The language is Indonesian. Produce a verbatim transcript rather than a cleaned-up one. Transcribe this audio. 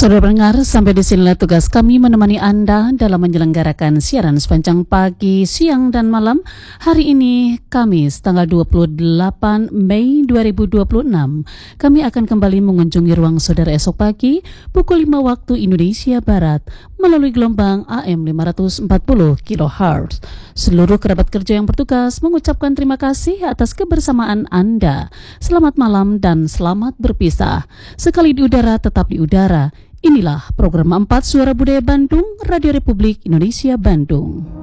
Saudara pendengar, sampai di sinilah tugas kami menemani Anda dalam menyelenggarakan siaran sepanjang pagi, siang, dan malam. Hari ini, Kamis, tanggal dua puluh delapan Mei dua ribu dua puluh enam. Kami akan kembali mengunjungi ruang saudara esok pagi, pukul lima waktu Indonesia Barat, melalui gelombang A M lima ratus empat puluh kilohertz. Seluruh kerabat kerja yang bertugas mengucapkan terima kasih atas kebersamaan Anda. Selamat malam dan selamat berpisah. Sekali di udara, tetap di udara. Inilah program empat Suara Budaya Bandung, Radio Republik Indonesia Bandung.